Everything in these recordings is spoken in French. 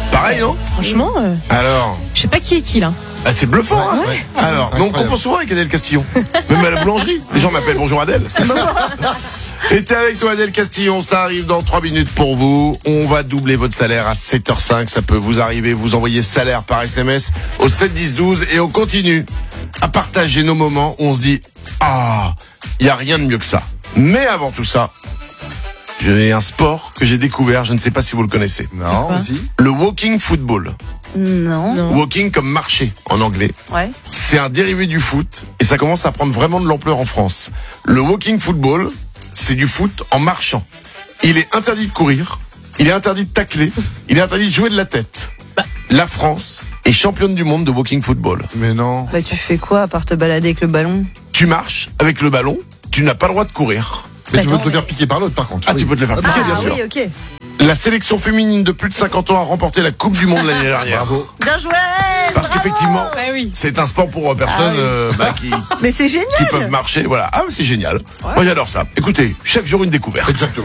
Pareil, non? Franchement, Alors, je sais pas qui est qui là. ah, c'est bluffant, hein. Ouais. Alors, C'est donc on incroyable. confond souvent avec Adèle Castillon. Même à la boulangerie, les gens m'appellent bonjour Adèle. C'est ça. Et t'es avec toi Adèle Castillon, ça arrive dans 3 minutes pour vous. On va doubler votre salaire à 7h05, ça peut vous arriver. Vous envoyez salaire par SMS au 7 10 12 et on continue à partager nos moments où on se dit ah, il y a rien de mieux que ça. Mais avant tout ça, j'ai un sport que j'ai découvert, je ne sais pas si vous le connaissez. Non, Quoi vas-y. Le walking football. Non. Non. Walking comme marcher en anglais. Ouais. C'est un dérivé du foot et ça commence à prendre vraiment de l'ampleur en France. Le walking football, c'est du foot en marchant. Il est interdit de courir, il est interdit de tacler, il est interdit de jouer de la tête. La France est championne du monde de walking football. Mais non. Bah tu fais quoi à part te balader avec le ballon? Tu marches avec le ballon, tu n'as pas le droit de courir. Mais tu peux Attends, te le faire piquer par l'autre, par contre. Ah, tu peux te le faire piquer, bien sûr. oui, ok. La sélection féminine de plus de 50 ans a remporté la Coupe du Monde l'année dernière. Bravo. Bien joué. Parce qu'effectivement, Ouais, oui. c'est un sport pour personnes qui Mais c'est génial. peuvent marcher. Voilà. Ah, c'est génial. Moi, j'adore ça. Écoutez, chaque jour une découverte. Exactement.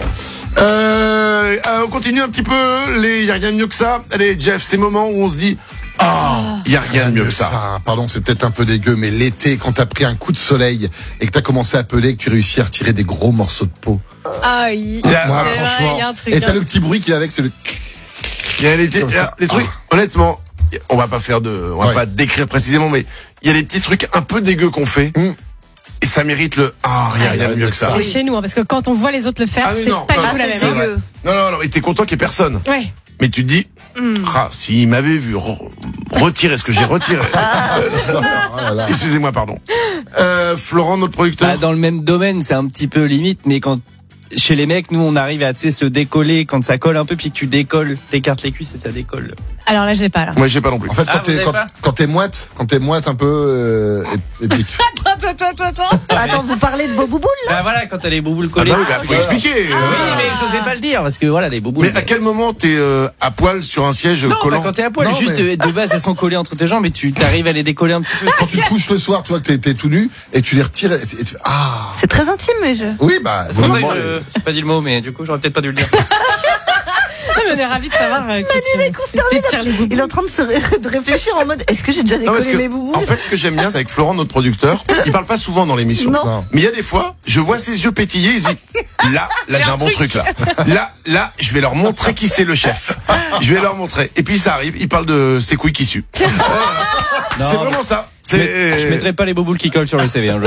On continue un petit peu. Il y a rien de mieux que ça. Allez, Jeff, ces moments où on se dit il y a rien de mieux que ça. Pardon, c'est peut-être un peu dégueu, mais l'été, quand t'as pris un coup de soleil et que t'as commencé à peler, que tu réussis à retirer des gros morceaux de peau. Ah oui. Moi, C'est vrai, franchement. il y a un truc, Et t'as hein. le petit bruit qui va avec, c'est le. Il y a les petits, Comme ça. les trucs. Honnêtement, on va Ouais. pas décrire précisément, mais il y a des petits trucs un peu dégueux qu'on fait. Et ça mérite le il y a rien de mieux que ça. C'est chez nous, hein, parce que quand on voit les autres le faire, Ah oui, c'est non, pas non, du tout la c'est même. C'est hein. vrai. dégueu. Non, et t'es content qu'il y ait personne. Ouais. Mais tu te dis, s'il m'avait vu retirer ce que j'ai retiré. Oh là là. Excusez-moi, pardon. Florent, notre producteur. Bah, dans le même domaine, c'est un petit peu limite, mais quand chez les mecs, nous on arrive à se décoller quand ça colle un peu, puis que tu décolles, t'écartes les cuisses et ça décolle. Alors là, je l'ai pas là. Moi, j'ai pas non plus. En fait, Ah, vous avez pas quand t'es moite un peu, épique. Attends, vous parlez de vos bouboules là? Bah voilà, quand t'as les bouboules Ah collées. bah oui, bah, faut expliquer. Oui, mais j'osais pas le dire parce que voilà, les bouboules. Mais à quel moment t'es à poil sur un siège non, collant bah, quand t'es à poil, Non, juste mais- de base elles sont collées entre tes jambes et tu t'arrives à les décoller un petit peu. Quand tu te couches le soir, tu vois que t'es tout nu et tu les retires et tu fais, ah. C'est très intime, mais je. Oui, bah. C'est pour ça que vraiment, j'ai pas dit le mot, mais du coup j'aurais peut-être pas dû le dire. Non, mais on est ravis de savoir que tu tires les boubous. Il est en train de réfléchir en mode est-ce que j'ai déjà Non, parce décollé que, mes bouboules? en fait, ce que j'aime bien, c'est avec Florent, notre producteur, il parle pas souvent dans l'émission. Non. Mais il y a des fois, je vois ses yeux pétiller, il se dit, là, j'ai un bon truc, là. Là, je vais leur montrer qui c'est le chef. Je vais leur montrer. Et puis, ça arrive, il parle de ses couilles qui suent. Non, C'est vraiment ça. je mettrai pas les bouboules qui collent sur le CV. Hein,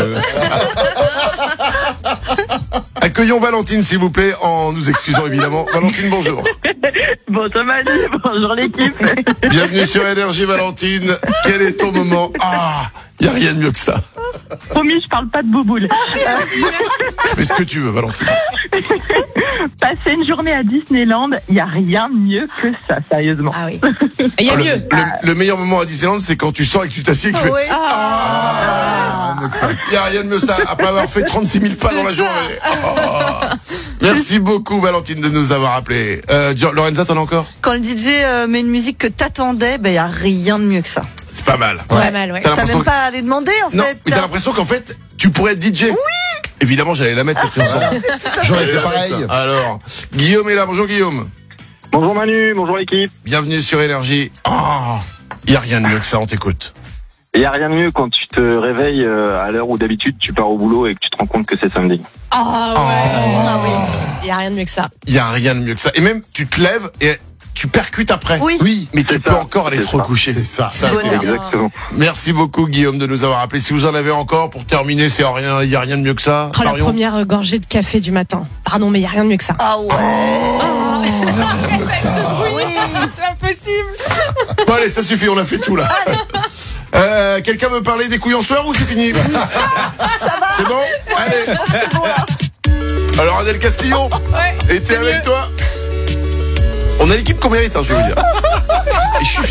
Accueillons Valentine, s'il vous plaît, en nous excusant évidemment. Valentine, bonjour. Bonjour Manu, bonjour l'équipe. Bienvenue sur Énergie, Valentine. Quel est ton moment? Il y a rien de mieux que ça. Promis, je parle pas de bouboule. Fais ce que tu veux, Valentine. Passer une journée à Disneyland, il y a rien de mieux que ça, sérieusement. Ah oui. Il y a mieux. Le meilleur moment à Disneyland, c'est quand tu sors et que tu t'assieds et que tu fais. Oui. Il n'y a rien de mieux ça, après avoir fait 36 000 pas dans la journée. Merci beaucoup, Valentine, de nous avoir appelés. Lorenza, t'en as encore? Quand le DJ met une musique que t'attendais, ben y a rien de mieux que ça. C'est pas mal. Pas mal, ouais. T'as T'as l'impression même pas à les demander en Non, fait. mais t'as l'impression qu'en fait, tu pourrais être DJ. Oui. Évidemment, j'allais la mettre, cette chanson. J'aurais fait pareil. Alors, Guillaume est là. Bonjour, Guillaume. Bonjour Manu, bonjour l'équipe. Bienvenue sur Énergie. Il n'y a rien de mieux que ça, on t'écoute. Il n'y a rien de mieux quand tu te réveilles à l'heure où d'habitude tu pars au boulot et que tu te rends compte que c'est samedi. Ah ouais. Ah oui. Il y a rien de mieux que ça. Il n'y a rien de mieux que ça. Et même, tu te lèves et tu percutes après. Oui. Oui. Mais tu C'est peux ça, encore aller c'est te ça. recoucher. C'est ça. Ça, Bonheur. c'est- Exactement. Merci beaucoup, Guillaume, de nous avoir appelés. Si vous en avez encore, pour terminer, il n'y a rien de mieux que ça. Oh, la Marion. première gorgée de café du matin. Pardon, mais il y a rien de mieux que ça. Ah ouais. C'est impossible. Bon, allez, ça suffit, on a fait tout là. Quelqu'un veut parler des couilles en sueur ou c'est fini? C'est bon? Allez. Alors, Adèle Castillon, Ouais. était avec toi. On a l'équipe qu'on mérite, hein, je vais vous dire. Et je suis